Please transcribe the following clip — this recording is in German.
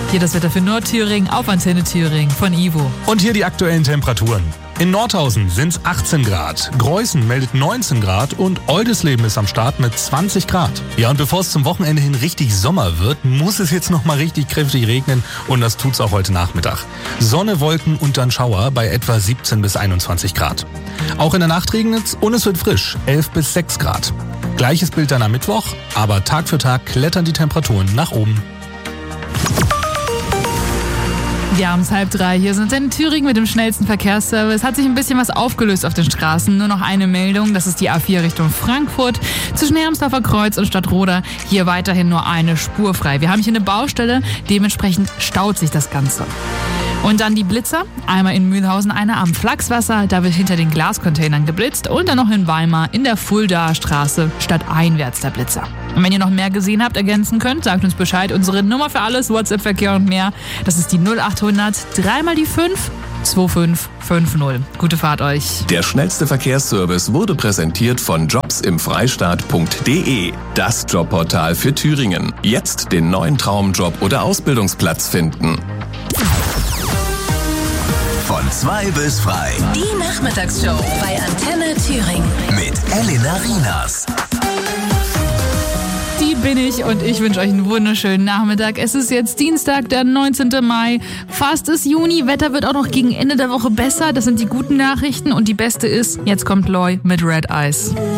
Hier das Wetter für Nordthüringen auf Antenne Thüringen von Ivo. Und hier die aktuellen Temperaturen. In Nordhausen sind es 18 Grad, Greußen meldet 19 Grad und Oldisleben ist am Start mit 20 Grad. Ja, und bevor es zum Wochenende hin richtig Sommer wird, muss es jetzt nochmal richtig kräftig regnen und das tut's auch heute Nachmittag. Sonne, Wolken und dann Schauer bei etwa 17 bis 21 Grad. Auch in der Nacht regnet's und es wird frisch, 11 bis 6 Grad. Gleiches Bild dann am Mittwoch, aber Tag für Tag klettern die Temperaturen nach oben. Wir haben es 2:30. Hier sind in Thüringen mit dem schnellsten Verkehrsservice. Hat sich ein bisschen was aufgelöst auf den Straßen. Nur noch eine Meldung. Das ist die A4 Richtung Frankfurt. Zwischen Hermsdorfer Kreuz und Stadtroda. Hier weiterhin nur eine Spur frei. Wir haben hier eine Baustelle. Dementsprechend staut sich das Ganze. Und dann die Blitzer. Einmal in Mühlhausen, einer am Flachswasser. Da wird hinter den Glascontainern geblitzt. Und dann noch in Weimar in der Fuldaer Straße stadteinwärts der Blitzer. Und wenn ihr noch mehr gesehen habt, ergänzen könnt, sagt uns Bescheid. Unsere Nummer für alles, WhatsApp-Verkehr und mehr, das ist die 0800 3 mal die 5 2550. Gute Fahrt euch. Der schnellste Verkehrsservice wurde präsentiert von jobsimfreistaat.de. Das Jobportal für Thüringen. Jetzt den neuen Traumjob oder Ausbildungsplatz finden. Von 2 bis frei. Die Nachmittagsshow bei Antenne Thüringen. Mit Elena Rienas. Die bin ich und ich wünsche euch einen wunderschönen Nachmittag. Es ist jetzt Dienstag, der 19. Mai. Fast ist Juni. Wetter wird auch noch gegen Ende der Woche besser. Das sind die guten Nachrichten. Und die beste ist, jetzt kommt Loy mit Red Eyes.